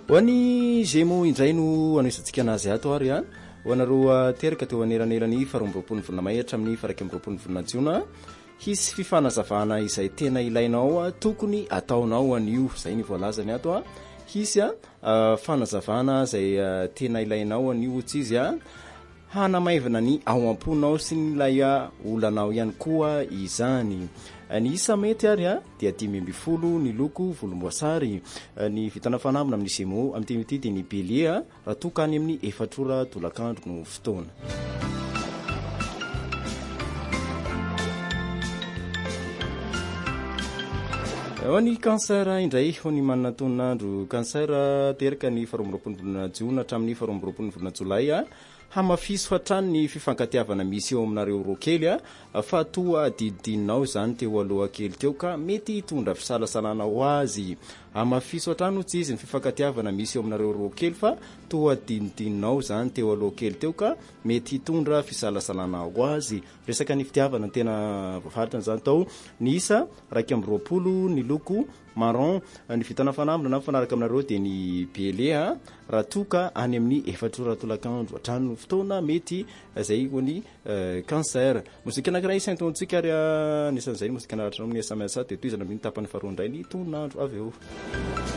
hoany zemo indray no anisitsika anazy ato ary a hoanareo teraka teo aneranelany faharoambiropolo volana may hatramin'ny faraky ambiropolo volana jiona hisy fifanazavana izay tena ilainao tokony ataonao anio zay ny voalazany ato a hisy fanazavana zay tena ilainao anio tsy izy hanamaivana ny ao amponao sy ny lay olanao ihany koa izany ny isa mety ary dia 10 ny loko volomboasary ny vitana fanamina amin'ny zemo amin'ny teny dia ny bélier raha tokany amin'ny 4 ora tolakandro no fotoana. Hoany cancer indray hony manana tonandro cancer teraka ny 12 volana jiona hatramin'ny 12 volana jolay hamafiso hatrany ny fifankatiavana misy eo aminareo roa kely fa toa dididinao zany teo aloha kely teo ka mety hitondra fisalasalana ho azy hamafiso hatrany tsy izy ny fifankatiavana misy eo aminareo roa kely fa toa dididinao zany teo aloha kely teo ka mety hitondra fisalasalana ho azy resaka ny fitiavana tena voafaritra zany tao ny isa 2 ny loko marron ny vitana fanamina fanaraka aminareo dia ny bélier raha toka any amin'ny 4 ora tolakandro hatrany fotoana mety zay hoany cancer mosika anankiray isantontsika ary nisan'izay mosika anaratra amin'ny SMS dia toy izany amin'ny tapany faharoa indray ny tonandro avy eo.